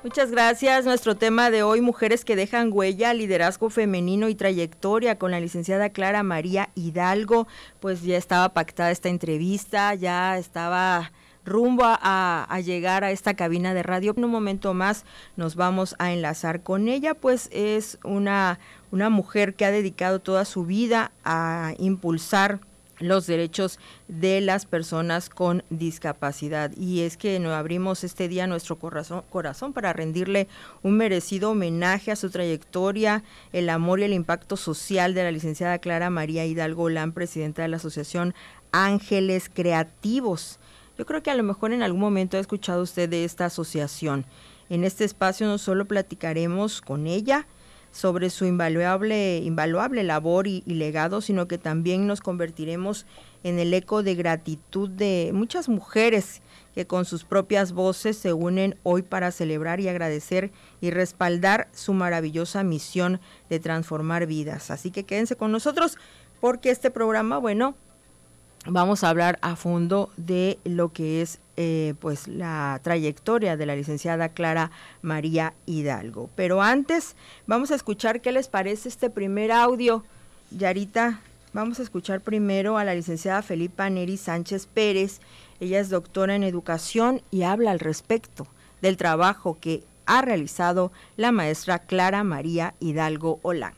Muchas gracias. Nuestro tema de hoy, mujeres que dejan huella, liderazgo femenino y trayectoria, con la licenciada Clara María Hidalgo. Pues ya estaba pactada esta entrevista, ya estaba rumbo a llegar a esta cabina de radio. En un momento más nos vamos a enlazar con ella, pues es una mujer que ha dedicado toda su vida a impulsar los derechos de las personas con discapacidad, y es que nos abrimos este día nuestro corazón para rendirle un merecido homenaje a su trayectoria, el amor y el impacto social de la licenciada Clara María Hidalgo Olán, presidenta de la Asociación Ángeles Creativos. Yo creo que a lo mejor en algún momento ha escuchado usted de esta asociación. En este espacio no solo platicaremos con ella sobre su invaluable labor y legado, sino que también nos convertiremos en el eco de gratitud de muchas mujeres que con sus propias voces se unen hoy para celebrar y agradecer y respaldar su maravillosa misión de transformar vidas. Así que quédense con nosotros, porque este programa, vamos a hablar a fondo de lo que es pues la trayectoria de la licenciada Clara María Hidalgo. Pero antes vamos a escuchar qué les parece este primer audio. Yarita, vamos a escuchar primero a la licenciada Felipa Neri Sánchez Pérez. Ella es doctora en educación y habla al respecto del trabajo que ha realizado la maestra Clara María Hidalgo Olán.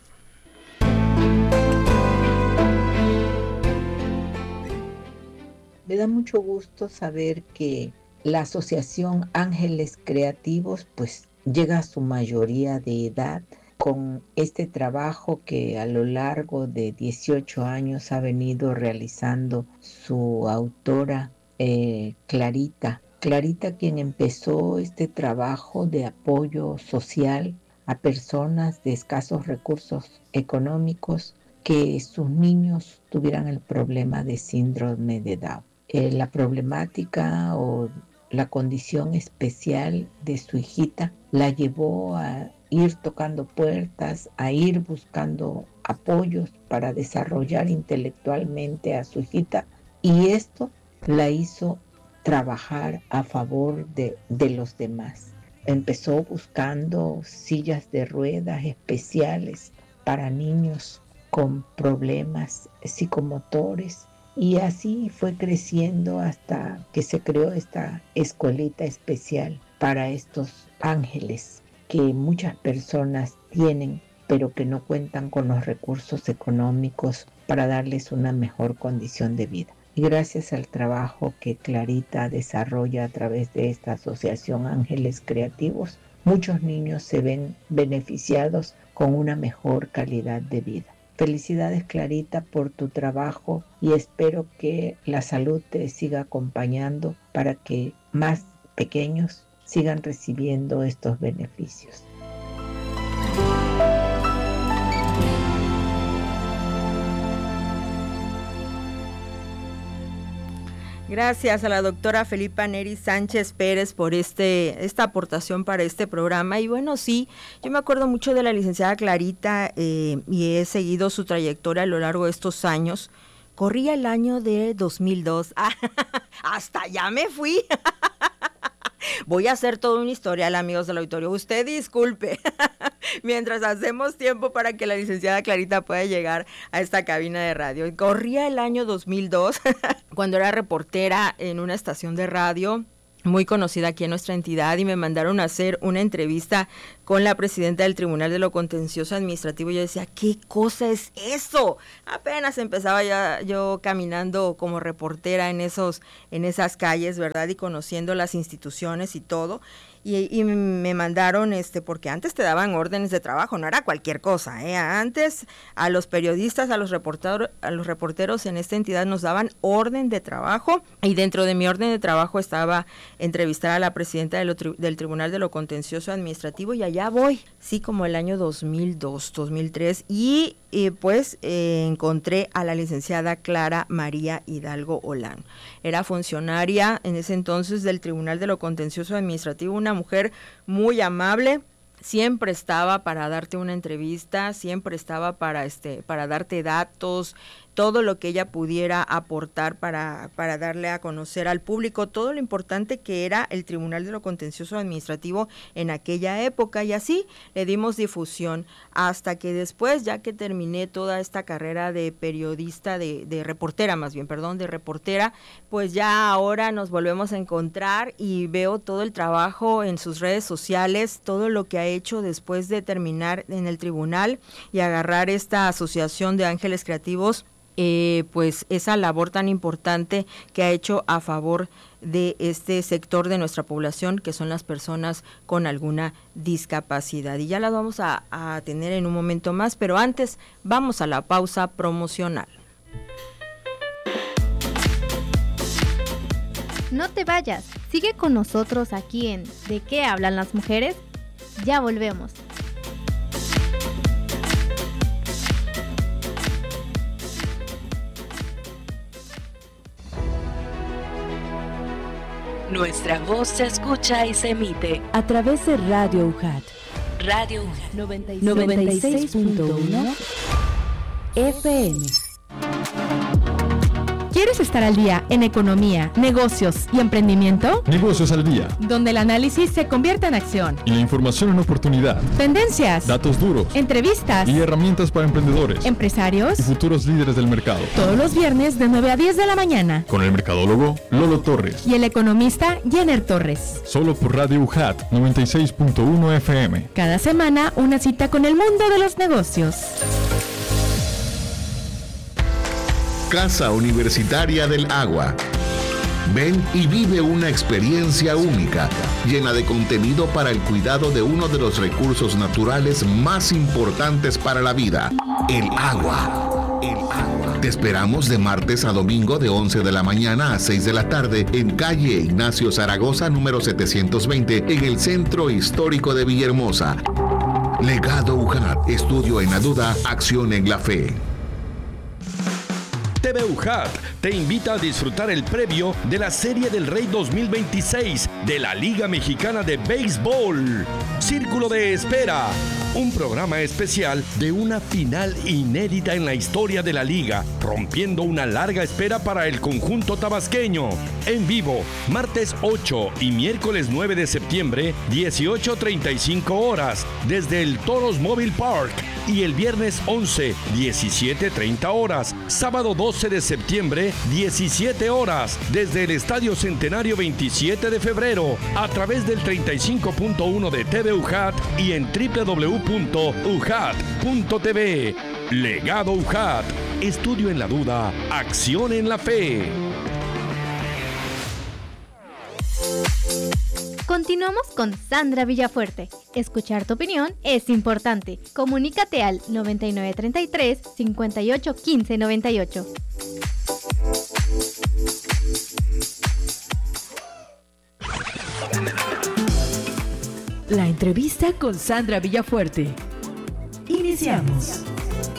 Me da mucho gusto saber que la Asociación Ángeles Creativos pues llega a su mayoría de edad con este trabajo que a lo largo de 18 años ha venido realizando su autora Clarita. Clarita, quien empezó este trabajo de apoyo social a personas de escasos recursos económicos que sus niños tuvieran el problema de síndrome de Down. La problemática o la condición especial de su hijita la llevó a ir tocando puertas, a ir buscando apoyos para desarrollar intelectualmente a su hijita, y esto la hizo trabajar a favor de los demás. Empezó buscando sillas de ruedas especiales para niños con problemas psicomotores, y así fue creciendo hasta que se creó esta escuelita especial para estos ángeles que muchas personas tienen, pero que no cuentan con los recursos económicos para darles una mejor condición de vida. Y gracias al trabajo que Clarita desarrolla a través de esta asociación Ángeles Creativos, muchos niños se ven beneficiados con una mejor calidad de vida. Felicidades, Clarita, por tu trabajo, y espero que la salud te siga acompañando para que más pequeños sigan recibiendo estos beneficios. Gracias a la doctora Felipa Neri Sánchez Pérez por esta aportación para este programa. Y bueno, sí, yo me acuerdo mucho de la licenciada Clarita y he seguido su trayectoria a lo largo de estos años. Corría el año de 2002. Hasta allá me fui. Voy a hacer todo un historial, amigos del auditorio. Usted disculpe, mientras hacemos tiempo para que la licenciada Clarita pueda llegar a esta cabina de radio. Corría el año 2002, cuando era reportera en una estación de radio muy conocida aquí en nuestra entidad, y me mandaron a hacer una entrevista con la presidenta del Tribunal de lo Contencioso Administrativo. Yo decía, ¿qué cosa es eso? Apenas empezaba ya yo caminando como reportera en esas calles, ¿verdad? Y conociendo las instituciones y todo. Y me mandaron, porque antes te daban órdenes de trabajo, no era cualquier cosa, Antes a los periodistas, a los reporteros en esta entidad nos daban orden de trabajo, y dentro de mi orden de trabajo estaba entrevistar a la presidenta del Tribunal de lo Contencioso Administrativo, y allá voy, sí, como el año 2002, 2003, y pues encontré a la licenciada Clara María Hidalgo Olán. Era funcionaria en ese entonces del Tribunal de lo Contencioso Administrativo, una mujer muy amable, siempre estaba para darte una entrevista, siempre estaba para darte datos todo lo que ella pudiera aportar para darle a conocer al público todo lo importante que era el Tribunal de lo Contencioso Administrativo en aquella época, y así le dimos difusión hasta que después, ya que terminé toda esta carrera de periodista, de reportera, pues ya ahora nos volvemos a encontrar y veo todo el trabajo en sus redes sociales, todo lo que ha hecho después de terminar en el tribunal y agarrar esta asociación de ángeles creativos, pues esa labor tan importante que ha hecho a favor de este sector de nuestra población, que son las personas con alguna discapacidad. Y ya las vamos a tener en un momento más, pero antes vamos a la pausa promocional. No te vayas, sigue con nosotros aquí en ¿De qué hablan las mujeres? Ya volvemos. Nuestra voz se escucha y se emite a través de Radio UJAT. Radio UJAT 96.1 FM. ¿Quieres estar al día en economía, negocios y emprendimiento? Negocios al día, donde el análisis se convierte en acción y la información en oportunidad. Tendencias, datos duros, entrevistas y herramientas para emprendedores, empresarios y futuros líderes del mercado. Todos los viernes de 9 a 10 de la mañana. Con el mercadólogo Lolo Torres y el economista Jenner Torres. Solo por Radio UJAT 96.1 FM. Cada semana una cita con el mundo de los negocios. Casa Universitaria del Agua. Ven y vive una experiencia única, llena de contenido para el cuidado de uno de los recursos naturales más importantes para la vida, el agua. El agua. Te esperamos de martes a domingo de 11 de la mañana a 6 de la tarde en calle Ignacio Zaragoza, número 720, en el Centro Histórico de Villahermosa. Legado UJAT, estudio en la duda, acción en la fe. TV UJAT te invita a disfrutar el previo de la Serie del Rey 2026 de la Liga Mexicana de Béisbol. Círculo de Espera, un programa especial de una final inédita en la historia de la liga, rompiendo una larga espera para el conjunto tabasqueño. En vivo, martes 8 y miércoles 9 de septiembre, 18:35 horas, desde el Toros Mobile Park. Y el viernes 11, 17:30 horas, sábado 12 de septiembre, 17 horas, desde el Estadio Centenario 27 de febrero, a través del 35.1 de TV UJAT y en www.ujat.tv. Legado UJAT, estudio en la duda, acción en la fe. Continuamos con Sandra Villafuerte. Escuchar tu opinión es importante. Comunícate al 9933 58 15 98. La entrevista con Sandra Villafuerte. Iniciamos.